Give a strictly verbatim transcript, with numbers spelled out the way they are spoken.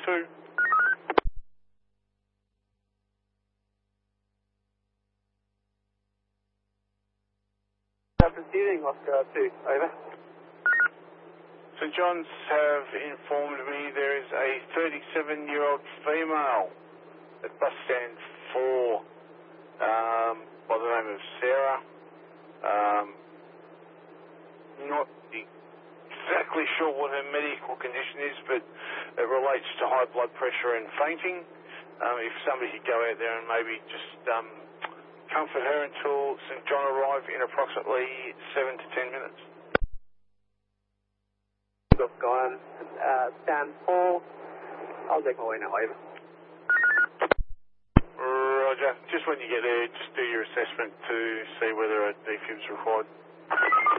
two. Proceeding, Oscar two, over. St John's have informed me there is a thirty-seven-year-old female at bus stand four um, by the name of Sarah. Um, not exactly sure what her medical condition is, but it relates to high blood pressure and fainting. Um, if somebody could go out there and maybe just um, comfort her until St John arrive in approximately seven to ten minutes. Go on, uh, stand four. I'll take my way now, over. Roger. Just when you get there, just do your assessment to see whether a defib's required.